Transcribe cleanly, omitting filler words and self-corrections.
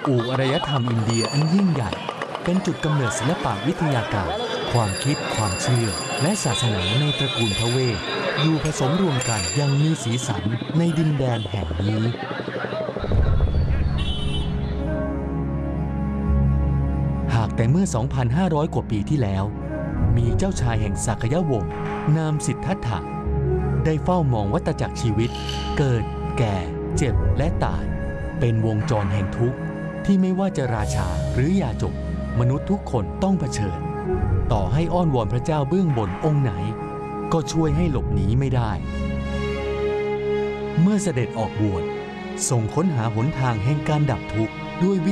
อู่อารยธรรมอินเดียอันยิ่งใหญ่เป็นจุดกำเนิดศิลปวิทยาการความคิดความเชื่อและศาสนาในตระกูลพระเวทอยู่ผสมรวมกันยังมีสีสันในดินแดนแห่งนี้หากแต่เมื่อ 2,500 กว่าปีที่แล้วมีเจ้าชายแห่งสักยวงศ์นามสิทธัตถะได้เฝ้ามองวัฏจักรชีวิตเกิดแก่เจ็บและตายเป็นวงจรแห่งทุกข์ที่ไม่ว่าจะราชาหรือยาจกมนุษย์ทุกคนต้องเผชิญต่อให้อ้อนวอนพระเจ้าเบื้องบนองค์ไหนก็ช่วยให้หลบหนีไม่ได้เมื่อเสด็จออกบวชทรงค้นหาหนทางแห่งการดับทุกข์ด้วย